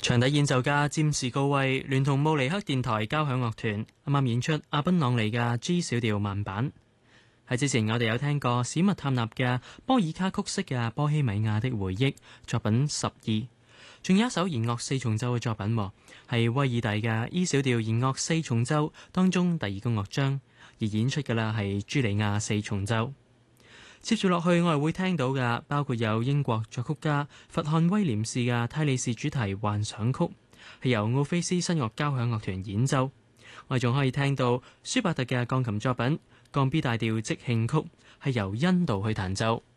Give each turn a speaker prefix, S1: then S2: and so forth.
S1: 長笛演奏家詹士高威聯同慕尼黑電台交響樂團啱啱演出阿賓朗尼嘅 G 小調慢板。喺之前我哋有聽過史密探納嘅波爾卡曲式嘅波希米亞的回憶作品12，仲有一首弦樂四重奏嘅作品，係威爾第嘅 E 小調弦樂四重奏當中第2個樂章，而演出嘅啦係茱莉亞四重奏。接住落去我哋會聽到嘅包括有英國作曲家佛漢威廉士嘅泰利士主題幻想曲，係由奧菲斯新樂交響樂團演奏。我哋仲可以聽到舒伯特嘅鋼琴作品降 B 大調即興曲，係由恩度去彈奏。